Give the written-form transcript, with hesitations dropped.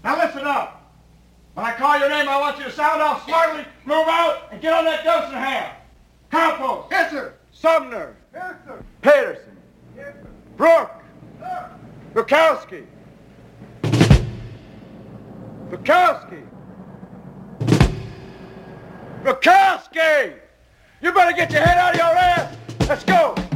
Now listen up. When I call your name, I want you to sound off smartly, move out, and get on that dose and ham. Campos. Yes, sir. Sumner. Yes, sir. Peterson. Yes, sir. Brooke. Sir. Bukowski. Bukowski. Bukowski! You better get your head out of your ass. Let's go.